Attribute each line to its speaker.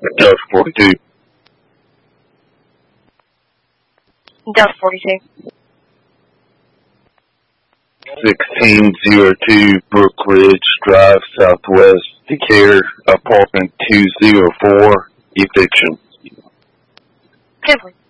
Speaker 1: Delta 42.
Speaker 2: Delta 42.
Speaker 1: 1602 Brook Ridge Drive, Southwest, Decatur, apartment 204, eviction.
Speaker 2: 10-4.